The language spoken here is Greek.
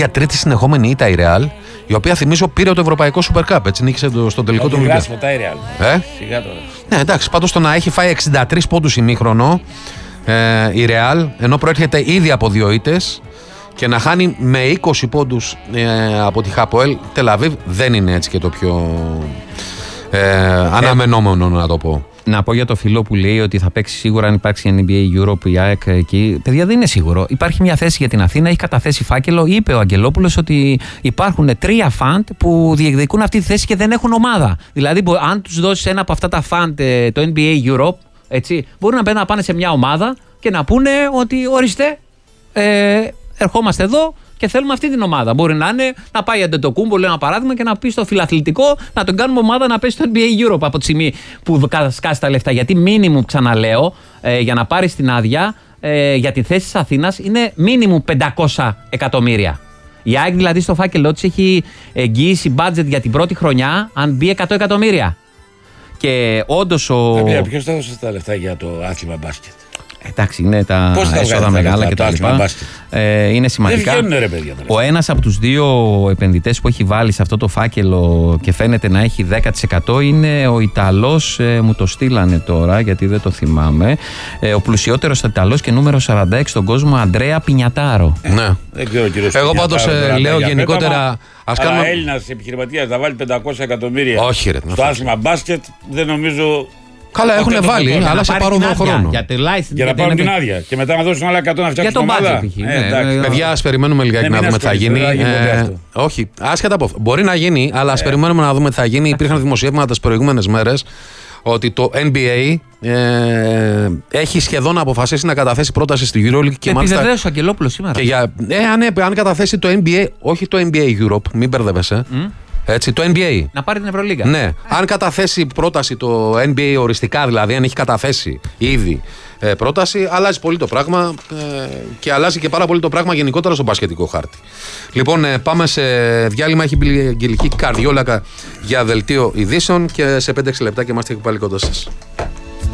Για τρίτη συνεχόμενη ήττα η Real, η οποία θυμίζω πήρε το Ευρωπαϊκό Super Cup. Έτσι νίκησε στον τελικό του Ολυμπιακού. Σιγά τώρα. Ναι, εντάξει, πάντως το να έχει φάει 63 πόντους ημίχρονο η Real, ενώ προέρχεται ήδη από 2 ήττες, και να χάνει με 20 πόντους από τη Χαποέλ Τελαβίβ, δεν είναι έτσι και το πιο αναμενόμενο, να το πω. Να πω για το φιλό που λέει ότι θα παίξει σίγουρα αν υπάρξει NBA Europe, η ΑΕΚ εκεί. Παιδιά, δεν είναι σίγουρο. Υπάρχει μια θέση για την Αθήνα, έχει καταθέσει φάκελο. Είπε ο Αγγελόπουλος ότι υπάρχουν 3 φαντ που διεκδικούν αυτή τη θέση και δεν έχουν ομάδα. Δηλαδή, αν τους δώσεις ένα από αυτά τα φαντ, το NBA Europe, έτσι, μπορούν να πάνε σε μια ομάδα και να πούνε ότι ορίστε, ερχόμαστε εδώ και θέλουμε αυτή την ομάδα. Μπορεί να είναι να πάει Αντετοκούμπο, λέω ένα παράδειγμα, και να πει στο φιλαθλητικό να τον κάνουμε ομάδα να παίζει στο NBA Europe από τη στιγμή που σκάσει τα λεφτά. Γιατί μίνιμουμ, ξαναλέω, για να πάρει την άδεια για τη θέση της Αθήνας είναι μίνιμουμ 500 εκατομμύρια. Η ΑΕΚ δηλαδή στο φάκελό της έχει εγγύηση budget για την πρώτη χρονιά αν μπει 100 εκατομμύρια. Και όντως ποιος θα δώσει τα λεφτά για το άθλημα μπάσκετ? Εντάξει, είναι τα έσοδα μεγάλα και τα λοιπά. Είναι σημαντικά. Δεν βγαίνουν, ρε παιδιά. Ο ένας από τους 2 επενδυτές που έχει βάλει σε αυτό το φάκελο και φαίνεται να έχει 10% είναι ο Ιταλός, μου το στείλανε τώρα γιατί δεν το θυμάμαι. Ο πλουσιότερος Ιταλός και νούμερο 46 στον κόσμο, Αντρέα Πινιατάρο. Ναι. Εγώ πάντως λέω γενικότερα. Αλλά Έλληνας επιχειρηματίας να βάλει 500 εκατομμύρια στο άθλημα μπάσκετ, δεν νομίζω. Καλά, έχουν βάλει, αλλά σε πάρω χρόνο. Για να πάρουν την άδεια. Και μετά να δώσουν άλλα 100 να φτιάξουν την ομάδα. Παιδιά, ας περιμένουμε λιγάκι να δούμε τι θα γίνει. Όχι, άσχετα από αυτό. Μπορεί να γίνει, αλλά ας περιμένουμε να δούμε τι θα γίνει. Υπήρχαν δημοσιεύματα τις προηγούμενες μέρες ότι το NBA έχει σχεδόν αποφασίσει να καταθέσει πρόταση στη EuroLeague. Και μάλιστα. Επιβεβαίωσε ο Αγγελόπουλος σήμερα. Αν καταθέσει το NBA, όχι το NBA Europe, μην μπερδεύεσαι. Έτσι, το NBA. Να πάρει την Ευρωλίγα. Ναι. Αν καταθέσει πρόταση το NBA οριστικά, δηλαδή, αν έχει καταθέσει ήδη πρόταση, αλλάζει πολύ το πράγμα και αλλάζει και πάρα πολύ το πράγμα γενικότερα στο μπασκετικό χάρτη. Λοιπόν, πάμε σε διάλειμμα. Έχει μπει η Αγγελική Καρδιόλακα για δελτίο ειδήσεων και σε 5-6 λεπτά και είμαστε πάλι κοντά σας.